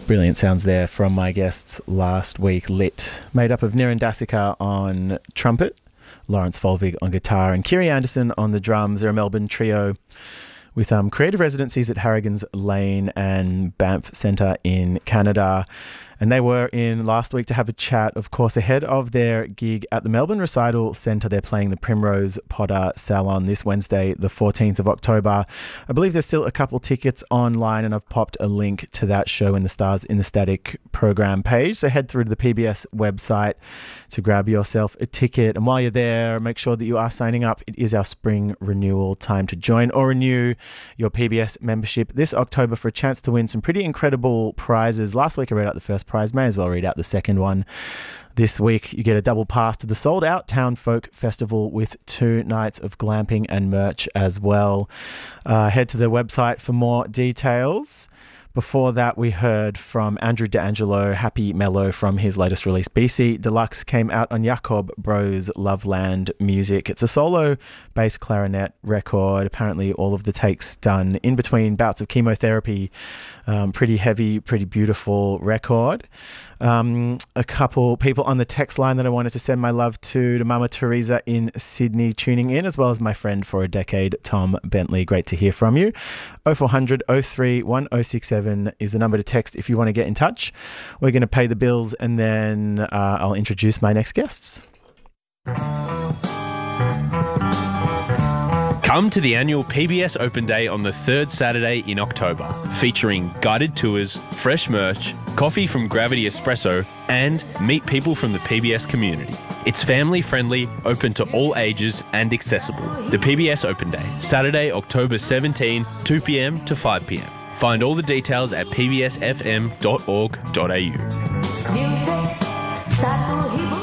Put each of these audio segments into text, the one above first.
Brilliant sounds there from my guests last week. Lit, made up of Niran Dasika on trumpet, Lawrence Folvig on guitar, and Kiri Anderson on the drums. They're a Melbourne trio with creative residencies at Harrigan's Lane and Banff Centre in Canada. And they were in last week to have a chat, of course, ahead of their gig at the Melbourne Recital Centre. They're playing the Primrose Potter Salon this Wednesday, the 14th of October. I believe there's still a couple tickets online, and I've popped a link to that show in the Stars in the Static program page. So head through to the PBS website to grab yourself a ticket. And while you're there, make sure that you are signing up. It is our spring renewal time to join or renew your PBS membership this October for a chance to win some pretty incredible prizes. Last week I read out the first prize, may as well read out the second one. This week you get a double pass to the sold out Town Folk Festival with 2 nights of glamping and merch as well. Head to the website for more details. Before that, we heard from Andrew D'Angelo, Happy Mellow, from his latest release, BC Deluxe, came out on Jakob Bros Loveland Music. It's a solo bass clarinet record. Apparently all of the takes done in between bouts of chemotherapy. Pretty heavy, pretty beautiful record. A couple people on the text line that I wanted to send my love to Mama Teresa in Sydney tuning in, as well as my friend for a decade, Tom Bentley. Great to hear from you. 0400 03 1067 is the number to text if you want to get in touch. We're going to pay the bills and then I'll introduce my next guests. Come to the annual PBS Open Day on the 3rd Saturday in October, featuring guided tours, fresh merch, coffee from Gravity Espresso, and meet people from the PBS community. It's family-friendly, open to all ages and accessible. The PBS Open Day, Saturday, October 17, 2 p.m. to 5 p.m. Find all the details at pbsfm.org.au.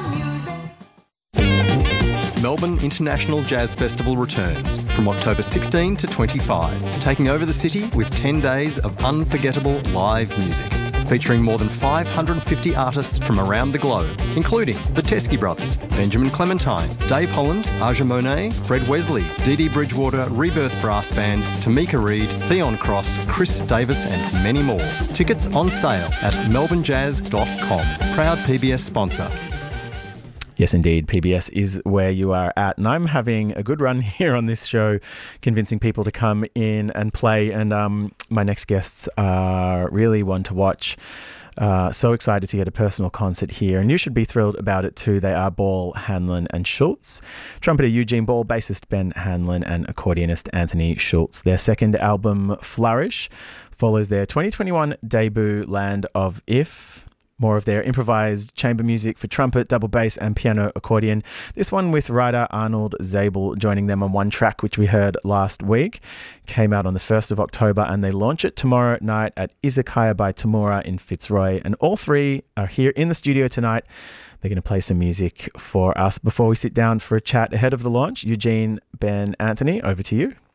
Melbourne International Jazz Festival returns from October 16 to 25, taking over the city with 10 days of unforgettable live music, featuring more than 550 artists from around the globe, including the Teskey Brothers, Benjamin Clementine, Dave Holland, Aja Monet, Fred Wesley, Dee Dee Bridgewater, Rebirth Brass Band, Tamika Reed, Theon Cross, Chris Davis and many more. Tickets on sale at melbournejazz.com. Proud PBS sponsor. Yes, indeed. PBS is where you are at. And I'm having a good run here on this show, convincing people to come in and play. And my next guests are really one to watch. So excited to get a personal concert here. And you should be thrilled about it too. They are Ball, Hanlon and Schultz. Trumpeter Eugene Ball, bassist Ben Hanlon and accordionist Anthony Schultz. Their second album, Flourish, follows their 2021 debut, Land of If. More of their improvised chamber music for trumpet, double bass and piano accordion. This one with writer Arnold Zabel joining them on one track, which we heard last week. Came out on the 1st of October and they launch it tomorrow night at Izakaya by Tamura in Fitzroy. And all three are here in the studio tonight. They're going to play some music for us before we sit down for a chat ahead of the launch. Eugene, Ben, Anthony, over to you.